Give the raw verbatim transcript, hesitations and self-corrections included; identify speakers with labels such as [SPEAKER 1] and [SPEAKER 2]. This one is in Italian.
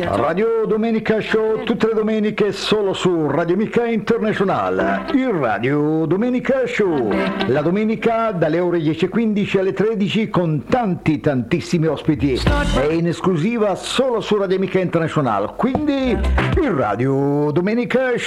[SPEAKER 1] Radio Domenica Show tutte le domeniche solo su Radio Amica International. Il Radio Domenica Show la domenica dalle ore dieci e quindici alle tredici con tanti tantissimi ospiti e in esclusiva solo su Radio Amica International. Quindi il Radio Domenica Show.